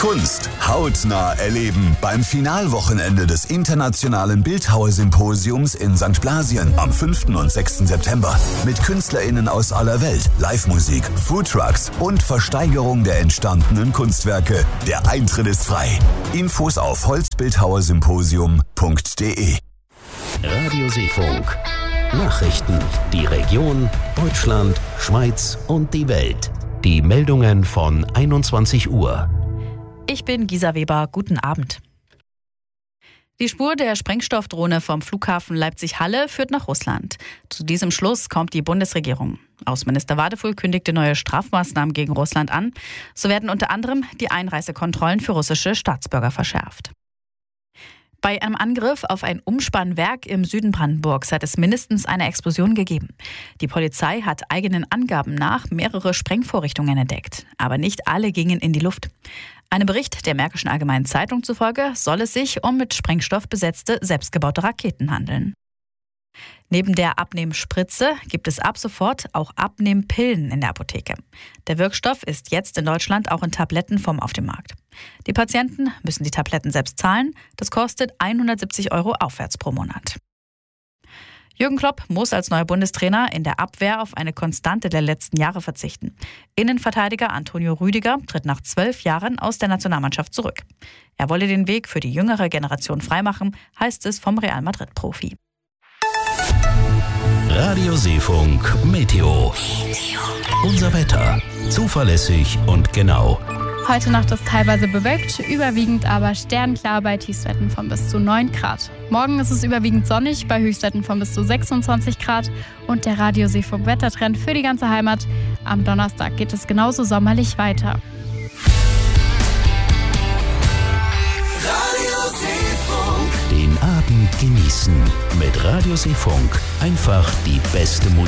Kunst hautnah erleben beim Finalwochenende des Internationalen Bildhauersymposiums in St. Blasien am 5. und 6. September. Mit KünstlerInnen aus aller Welt, Live-Musik, Foodtrucks und Versteigerung der entstandenen Kunstwerke. Der Eintritt ist frei. Infos auf holzbildhauersymposium.de. Radio Seefunk. Nachrichten. Die Region, Deutschland, Schweiz und die Welt. Die Meldungen von 21 Uhr. Ich bin Gisa Weber. Guten Abend. Die Spur der Sprengstoffdrohne vom Flughafen Leipzig-Halle führt nach Russland. Zu diesem Schluss kommt die Bundesregierung. Außenminister Wadefuhl kündigte neue Strafmaßnahmen gegen Russland an. So werden unter anderem die Einreisekontrollen für russische Staatsbürger verschärft. Bei einem Angriff auf ein Umspannwerk im Süden Brandenburgs hat es mindestens eine Explosion gegeben. Die Polizei hat eigenen Angaben nach mehrere Sprengvorrichtungen entdeckt. Aber nicht alle gingen in die Luft. Einem Bericht der Märkischen Allgemeinen Zeitung zufolge soll es sich um mit Sprengstoff besetzte, selbstgebaute Raketen handeln. Neben der Abnehmspritze gibt es ab sofort auch Abnehmpillen in der Apotheke. Der Wirkstoff ist jetzt in Deutschland auch in Tablettenform auf dem Markt. Die Patienten müssen die Tabletten selbst zahlen. Das kostet 170 € aufwärts pro Monat. Jürgen Klopp muss als neuer Bundestrainer in der Abwehr auf eine Konstante der letzten Jahre verzichten. Innenverteidiger Antonio Rüdiger tritt nach 12 Jahren aus der Nationalmannschaft zurück. Er wolle den Weg für die jüngere Generation freimachen, heißt es vom Real Madrid-Profi. Radio Seefunk Meteo. Unser Wetter. Zuverlässig und genau. Heute Nacht ist teilweise bewölkt, überwiegend aber sternklar bei Tiefstwerten von bis zu 9 Grad. Morgen ist es überwiegend sonnig bei Höchstwerten von bis zu 26 Grad und der Radio Seefunk Wettertrend für die ganze Heimat. Am Donnerstag geht es genauso sommerlich weiter. Radio Seefunk. Den Abend genießen mit Radio Seefunk. Einfach die beste Musik.